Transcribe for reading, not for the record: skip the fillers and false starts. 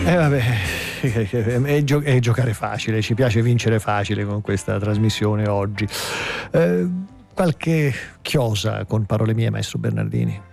Vabbè, è giocare facile, ci piace vincere facile con questa trasmissione oggi. Qualche chiosa con parole mie, maestro Bernardini?